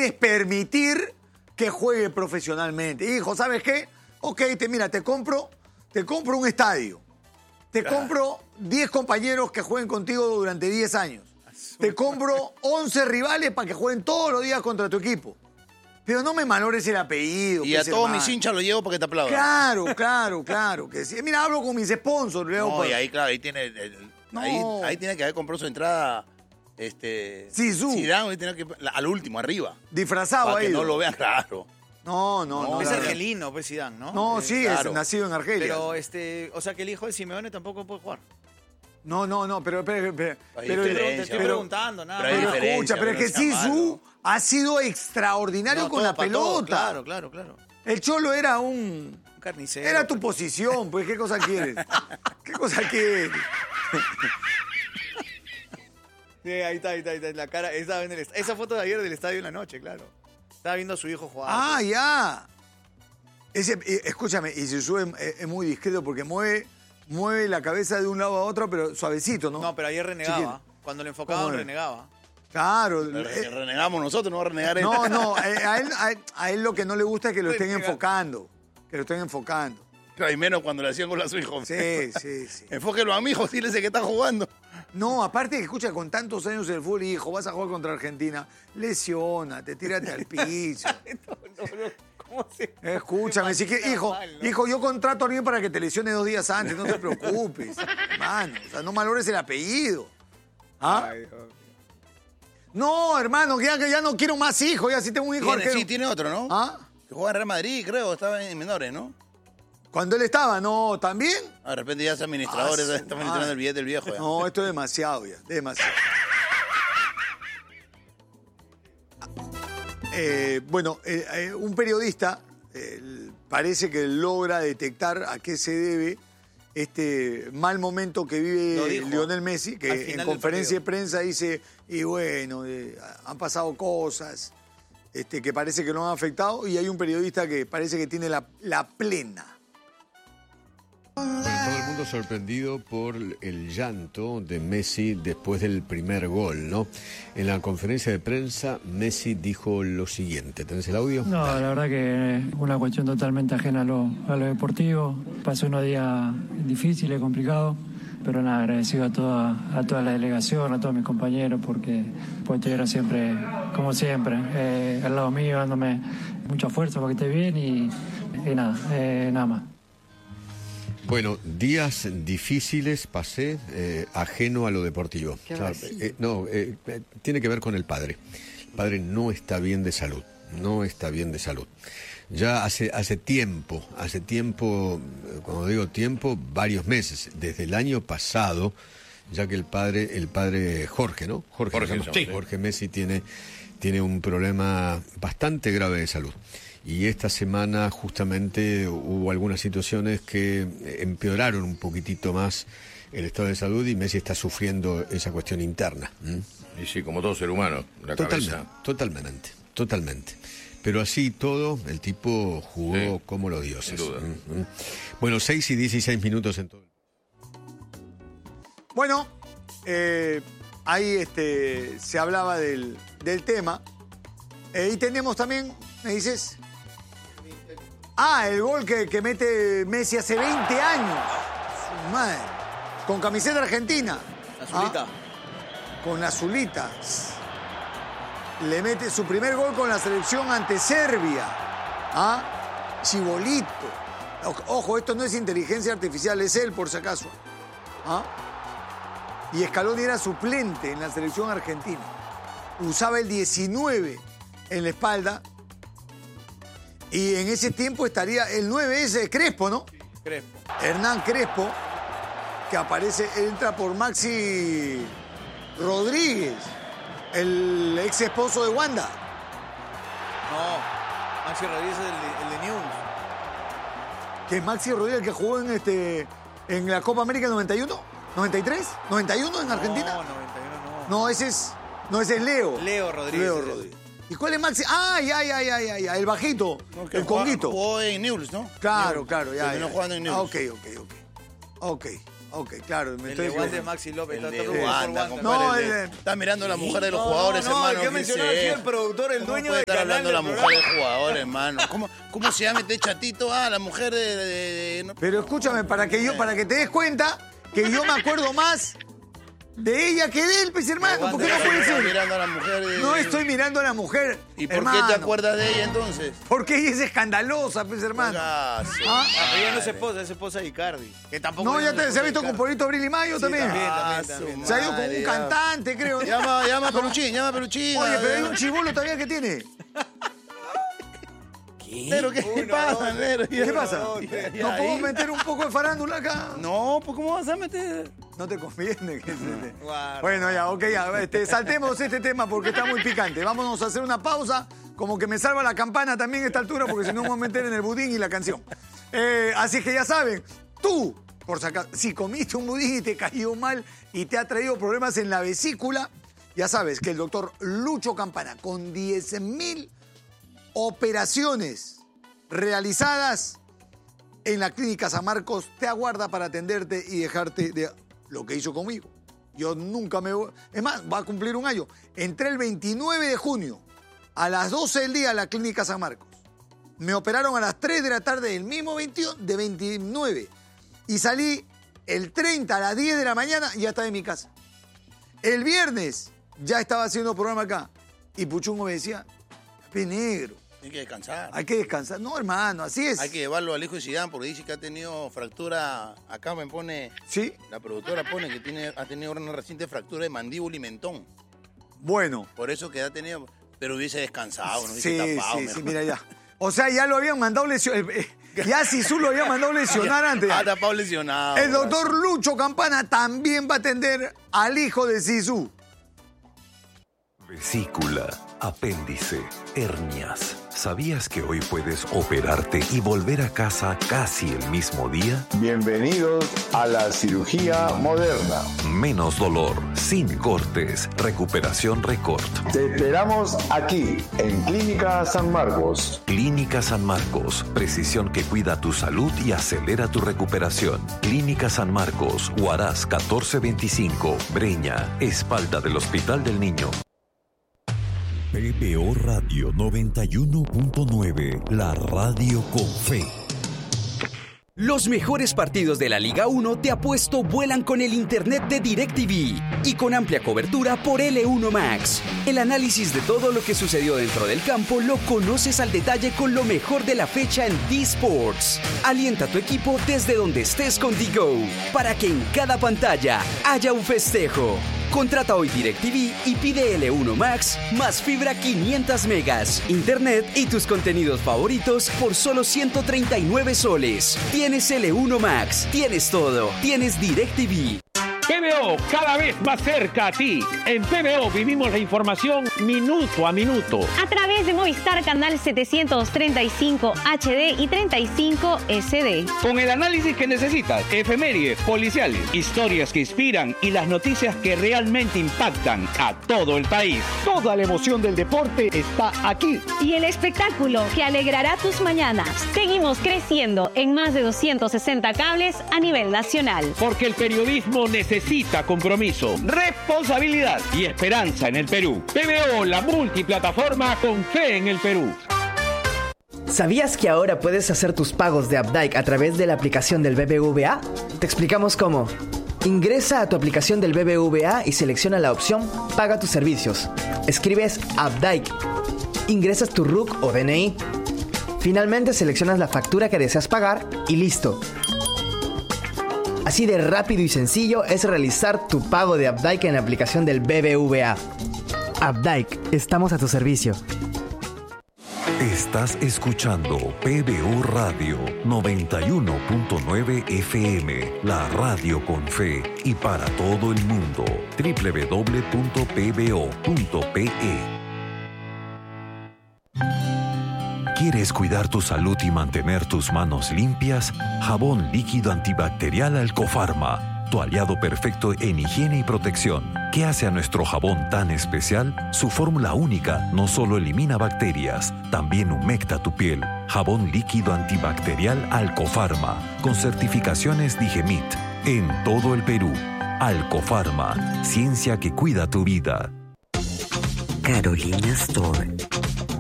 puedes permitir que juegue profesionalmente. Hijo, ¿sabes qué? Ok, mira, te compro un estadio. Te compro 10 compañeros que jueguen contigo durante 10 años. Te compro 11 rivales para que jueguen todos los días contra tu equipo. Pero no me malores el apellido. Y a todos mis hinchas los llevo para que te aplaudan. Claro. Que sí. Mira, hablo con mis sponsors. No, y ahí, claro, ahí tiene... Ahí tiene que haber comprado su entrada... Zidane, tiene que al último, arriba. Disfrazado para ahí. que no lo vean, claro. No. Es argelino, pues, Zidane, ¿no? No, sí, claro. es nacido en Argelia. Pero, o sea, que el hijo de Simeone tampoco puede jugar. No, pero Te estoy preguntando, nada. Pero escucha, pero es que Zizou ha sido extraordinario con la pelota. Claro. El Cholo era un carnicero. Era tu posición, pues, ¿qué cosa quieres? ¿Qué cosa quieres? Sí, ahí está, la cara. Esa foto de ayer del estadio en la noche, claro. Estaba viendo a su hijo jugar. Ah, ya. Escúchame, y Zizou es muy discreto porque mueve la cabeza de un lado a otro, pero suavecito, ¿no? No, pero ayer renegaba. Chiquito. Cuando le enfocaban, renegaba. Claro. Renegamos nosotros, no va a renegar él. No, a él lo que no le gusta es que lo estén enfocando. Que lo estén enfocando. Claro, y menos cuando le hacían con a su hijo. Sí. Enfóquelo a mi hijo, dile que está jugando. No, aparte que escucha, con tantos años en el fútbol, hijo, vas a jugar contra Argentina, lesiónate, tírate al piso. ¿Cómo se...? Escúchame, hijo, yo contrato a alguien para que te lesione 2 días antes, no te preocupes. Hermano, o sea, no malores el apellido. ¿Ah? Ay, Dios mío. No, hermano, ya no quiero más hijos, ya sí tengo un hijo arquero. Sí, tiene otro, ¿no? ¿Ah? Que juega en Real Madrid, creo, estaba en menores, ¿no? Cuando él estaba, ¿no? ¿También? De repente ya es administrador, está administrando el billete del viejo. Ya. No, esto es demasiado ya, demasiado. Un periodista parece que logra detectar a qué se debe este mal momento que vive Lionel Messi, que en conferencia de prensa dice, y bueno, han pasado cosas que parece que lo han afectado, y hay un periodista que parece que tiene la plena. Bueno, todo el mundo sorprendido por el llanto de Messi después del primer gol, ¿no? En la conferencia de prensa, Messi dijo lo siguiente. ¿Tenés el audio? No, la verdad que una cuestión totalmente ajena a lo deportivo. Pasó unos días difíciles, complicados, pero nada, agradecido a toda la delegación, a todos mis compañeros, porque estuvieron siempre, como siempre, al lado mío, dándome mucha fuerza para que esté bien y nada más. Bueno, días difíciles pasé, ajeno a lo deportivo. Claro, tiene que ver con el padre. El padre no está bien de salud, Ya hace tiempo, cuando digo tiempo, varios meses, desde el año pasado, ya que el padre Jorge, ¿no? Jorge Messi tiene un problema bastante grave de salud. Y esta semana justamente hubo algunas situaciones que empeoraron un poquitito más el estado de salud y Messi está sufriendo esa cuestión interna. Y sí, como todo ser humano, cabeza. Totalmente. Pero así todo, el tipo jugó como los dioses. Sin duda. Bueno, 6:16 en todo. Bueno, ahí se hablaba del tema. Y tenemos también, ¿me dices? El gol que mete Messi hace 20 años. Su madre. Con camiseta argentina. Azulita. Con azulita. Le mete su primer gol con la selección ante Serbia. Chibolito. Ojo, esto no es inteligencia artificial, es él por si acaso. Y Scaloni era suplente en la selección argentina. Usaba el 19 en la espalda. Y en ese tiempo estaría el 9 ese de Crespo, ¿no? Crespo. Hernán Crespo, que aparece, entra por Maxi Rodríguez, el ex esposo de Wanda. No, Maxi Rodríguez es el de News. Que es Maxi Rodríguez, el que jugó en la Copa América 91, 93, 91 en Argentina. No, 91 no. No, ese es Leo. Leo Rodríguez. ¿Y cuál es Maxi? Ya, el bajito, No, el conguito. Jugó en Newell's, ¿no? Claro, ya. Terminó jugando en Newell's. Ok. Ok, claro. Me estoy guante de Maxi López. Está mirando a la mujer de los jugadores, hermano. ¿Qué mencionó aquí el productor, el dueño del canal? Está hablando de la mujer del jugador, hermano. ¿Cómo se llama este chatito? La mujer de... Pero escúchame, para que te des cuenta que yo me acuerdo más de ella que de él, pues, hermano. ¿Por qué no puede ser? Mirando a la mujer No estoy mirando a la mujer. ¿Y por qué te acuerdas de ella entonces? Porque ella es escandalosa, pues, hermano. Ella no es esposa de Icardi. Que tampoco no, se ha visto con Polito Abril y Mayo también. También. Se ha ido con un cantante, creo. Llama a Peluchín. Oye, pero hay un chibolo todavía que tiene. ¿Pero qué pasa, Nero? ¿Qué pasa? ¿No puedo meter un poco de farándula acá? No, pues ¿cómo vas a meter? No te conviene. Bueno, ya, ok, ya. Saltemos este tema porque está muy picante. Vámonos a hacer una pausa. Como que me salva la campana también a esta altura porque si no me voy a meter en el budín y la canción. Así que ya saben, tú, por sacar, si comiste un budín y te cayó mal y te ha traído problemas en la vesícula, ya sabes que el doctor Lucho Campana, con 10.000 operaciones realizadas en la Clínica San Marcos, te aguarda para atenderte y dejarte de lo que hizo conmigo. Yo nunca me voy... Es más, va a cumplir un año. Entré el 29 de junio a las 12 del día a la Clínica San Marcos. Me operaron a las 3 de la tarde del mismo 29 y salí el 30 a las 10 de la mañana y ya estaba en mi casa. El viernes ya estaba haciendo programa acá y Puchungo me decía, negro. Hay que descansar. Hay que descansar. No, hermano, así es. Hay que llevarlo al hijo de Zidane porque dice que ha tenido fractura. Acá me pone... ¿Sí? La productora pone que ha tenido una reciente fractura de mandíbula y mentón. Bueno. Por eso que ha tenido... Pero hubiese descansado, no hubiese tapado. Sí, mira ya. O sea, ya lo habían mandado lesionar. Ya Zizou lo había mandado lesionar antes. Ha tapado lesionado. El doctor Lucho Campana también va a atender al hijo de Zizou. Vesícula, apéndice, hernias. ¿Sabías que hoy puedes operarte y volver a casa casi el mismo día? Bienvenidos a la cirugía moderna. Menos dolor, sin cortes, recuperación récord. Te esperamos aquí, en Clínica San Marcos. Clínica San Marcos, precisión que cuida tu salud y acelera tu recuperación. Clínica San Marcos, Huaraz 1425, Breña, espalda del Hospital del Niño. PBO Radio 91.9, la radio con fe. Los mejores partidos de la Liga 1 te apuesto vuelan con el internet de DirecTV y con amplia cobertura por L1 Max. El análisis de todo lo que sucedió dentro del campo lo conoces al detalle con lo mejor de la fecha en D-Sports. Alienta a tu equipo desde donde estés con D-Go para que en cada pantalla haya un festejo. Contrata hoy DirecTV y pide L1 Max más fibra 500 megas, internet y tus contenidos favoritos por solo 139 soles. Tienes L1 Max, tienes todo, tienes DirecTV. PBO, cada vez más cerca a ti. En PBO vivimos la información minuto a minuto. A través de Movistar Canal 735 HD y 35 SD. Con el análisis que necesitas, efemérides, policiales, historias que inspiran y las noticias que realmente impactan a todo el país. Toda la emoción del deporte está aquí. Y el espectáculo que alegrará tus mañanas. Seguimos creciendo en más de 260 cables a nivel nacional. Porque el periodismo necesita compromiso, responsabilidad y esperanza en el Perú. PBO, la multiplataforma con fe en el Perú. ¿Sabías que ahora puedes hacer tus pagos de Updike a través de la aplicación del BBVA? Te explicamos cómo. Ingresa a tu aplicación del BBVA y selecciona la opción Paga tus servicios. Escribes Updike. Ingresas tu RUC o DNI. Finalmente seleccionas la factura que deseas pagar y listo. Así de rápido y sencillo es realizar tu pago de Updike en la aplicación del BBVA. Updike, estamos a tu servicio. Estás escuchando PBO Radio 91.9 FM, la radio con fe y para todo el mundo. www.pbo.pe. ¿Quieres cuidar tu salud y mantener tus manos limpias? Jabón líquido antibacterial Alcofarma, tu aliado perfecto en higiene y protección. ¿Qué hace a nuestro jabón tan especial? Su fórmula única no solo elimina bacterias, también humecta tu piel. Jabón líquido antibacterial Alcofarma, con certificaciones Digemit. En todo el Perú, Alcofarma, ciencia que cuida tu vida. Carolina Store.